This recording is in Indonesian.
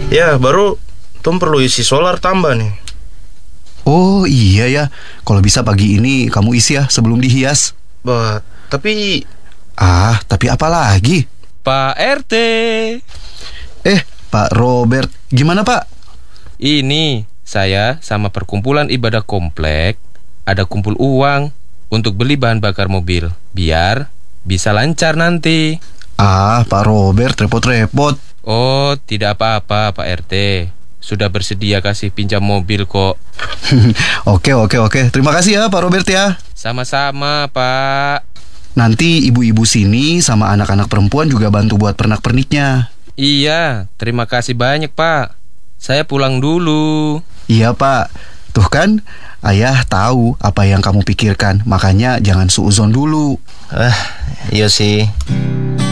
Ya, baru Tom perlu isi solar tambah nih. Oh iya ya, kalau bisa pagi ini kamu isi ya sebelum dihias. Tapi Tapi apa lagi? Pak RT, Pak Robert, gimana Pak? ini saya sama perkumpulan ibadah komplek ada kumpul uang untuk beli bahan bakar mobil, biar bisa lancar nanti. Pak Robert, repot-repot. Oh, tidak apa-apa Pak RT. Sudah bersedia kasih pinjam mobil kok. Oke. Terima kasih ya Pak Robert ya. Sama-sama Pak. Nanti ibu-ibu sini sama anak-anak perempuan juga bantu buat pernak-perniknya. Iya, terima kasih banyak Pak. Saya pulang dulu. Iya Pak. Tuh kan, ayah tahu apa yang kamu pikirkan. Makanya jangan suuzon dulu. iya sih.